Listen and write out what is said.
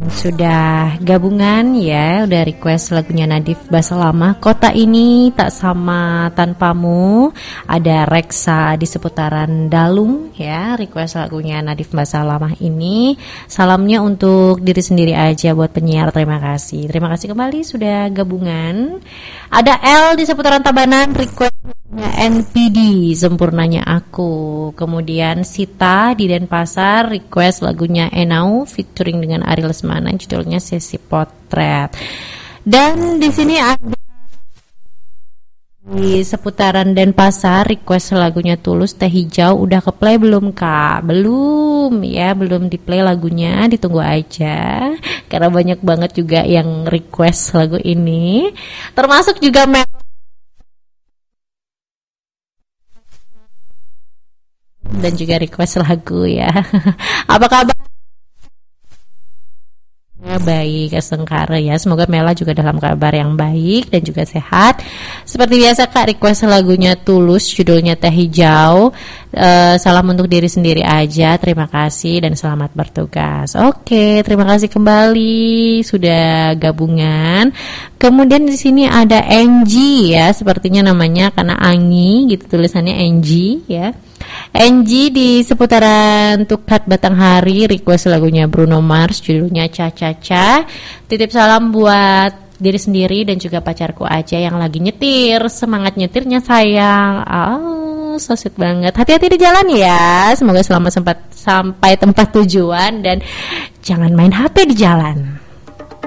Sudah gabungan ya, udah request lagunya Nadif Bahasa Lama, Kota Ini Tak Sama Tanpamu. Ada Reksa di seputaran Dalung ya, request lagunya Nadif Bahasa Lama ini. Salamnya untuk diri sendiri aja buat penyiar, terima kasih. Terima kasih kembali sudah gabungan. Ada L di seputaran Tabanan, requestnya NPD Sempurnanya Aku. Kemudian Sita di Denpasar, request lagunya Enau featuring dengan Ari Lesmana, judulnya Sesi Potret. Dan di sini ada di seputaran Denpasar, request lagunya Tulus Teh Hijau. Udah ke play belum Kak? Belum ya, belum di play lagunya, ditunggu aja karena banyak banget juga yang request lagu ini, termasuk juga dan juga request lagu ya. Apa kabar? Baik, Sengkara ya. Semoga Mela juga dalam kabar yang baik dan juga sehat. Seperti biasa Kak, request lagunya Tulus, judulnya Teh Hijau. Salam untuk diri sendiri aja. Terima kasih dan selamat bertugas. Oke, terima kasih kembali sudah gabungan. Kemudian di sini ada Angie ya, sepertinya namanya karena Angi gitu tulisannya Angie ya. Angie di seputaran Tukat Batanghari, request lagunya Bruno Mars, judulnya Cha Cha Cha. Titip salam buat diri sendiri dan juga pacarku aja yang lagi nyetir. Semangat nyetirnya sayang. So sweet banget. Hati-hati di jalan ya. Semoga selamat sampai tempat tujuan dan jangan main HP di jalan.